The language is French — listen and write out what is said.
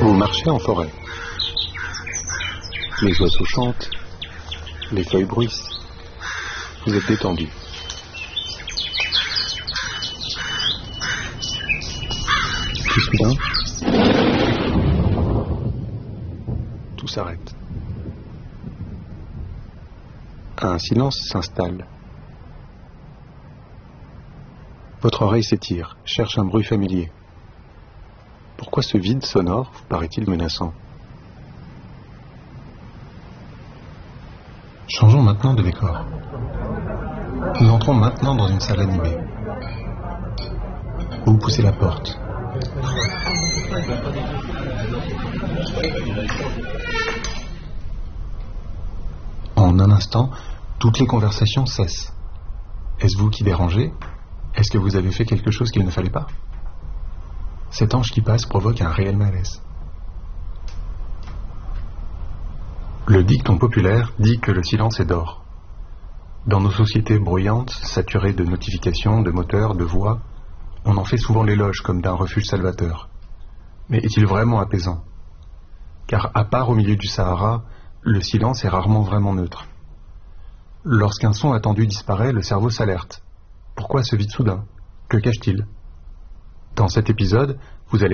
Vous marchez en forêt. Les oiseaux chantent, les feuilles bruissent. Vous êtes détendu. Puis soudain, tout s'arrête. Un silence s'installe. Votre oreille s'étire, cherche un bruit familier. Pourquoi ce vide sonore vous paraît-il menaçant? Changeons maintenant de décor. Nous entrons maintenant dans une salle animée. Vous poussez la porte. En un instant, toutes les conversations cessent. Est-ce vous qui dérangez? Est-ce que vous avez fait quelque chose qu'il ne fallait pas? Cet ange qui passe provoque un réel malaise. Le dicton populaire dit que le silence est d'or. Dans nos sociétés bruyantes, saturées de notifications, de moteurs, de voix, on en fait souvent l'éloge comme d'un refuge salvateur. Mais est-il vraiment apaisant? Car à part au milieu du Sahara, le silence est rarement vraiment neutre. Lorsqu'un son attendu disparaît, le cerveau s'alerte. Pourquoi ce vide soudain? Que cache-t-il? Dans cet épisode, vous allez